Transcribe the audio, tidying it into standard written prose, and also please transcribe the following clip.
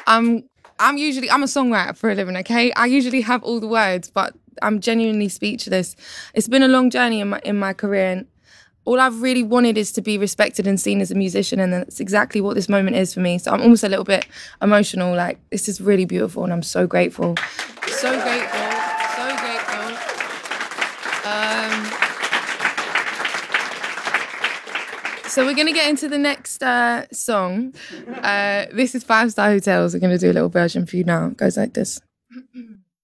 I'm a songwriter for a living, okay? I usually have all the words, but I'm genuinely speechless. It's been a long journey in my career, and all I've really wanted is to be respected and seen as a musician, and that's exactly what this moment is for me. So I'm almost a little bit emotional. Like, this is really beautiful, and I'm so grateful. So grateful. So grateful. So we're going to get into the next song. This is Five Star Hotels. We're going to do a little version for you now. It goes like this.